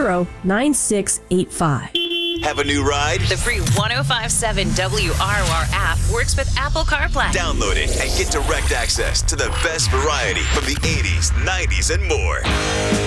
800-880-9685. Have a new ride? The free 105.7 WROR app works with Apple CarPlay. Download it and get direct access to the best variety from the 80s, 90s, and more.